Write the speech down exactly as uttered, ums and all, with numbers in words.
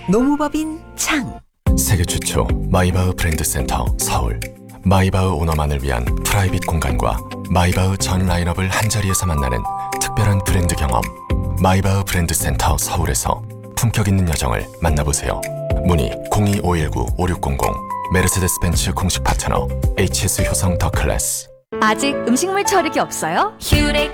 노무법인 창. 세계 최초 마이바흐 브랜드 센터 서울. 마이바흐 오너만을 위한 프라이빗 공간과 마이바흐 전 라인업을 한자리에서 만나는 특별한 브랜드 경험. 마이바흐 브랜드 센터 서울에서 품격 있는 여정을 만나보세요. 문의 공이 오일구 오육공공. 메르세데스 벤츠 공식 파트너 에이치에스 효성 더 클래스. 아직 음식물 처리기 없어요? 휴렉